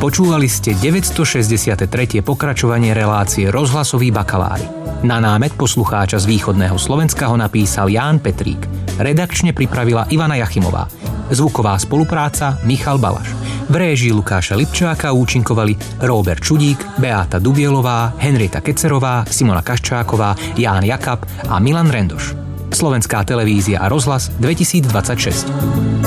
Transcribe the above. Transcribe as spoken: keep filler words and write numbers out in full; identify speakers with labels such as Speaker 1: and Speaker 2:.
Speaker 1: Počúvali ste deväťstošesťdesiattretie pokračovanie relácie Rozhlasoví bakalári. Na námet poslucháča z východného Slovenska ho napísal Ján Petrík. Redakčne pripravila Ivana Jachimová. Zvuková spolupráca Michal Balaš. V réžii Lukáša Lipčáka účinkovali Róbert Čudík, Beáta Dubielová, Henrieta Kecerová, Simona Kaščáková, Ján Jakab a Milan Rendoš. Slovenská televízia a rozhlas dvetisícdvadsaťšesť.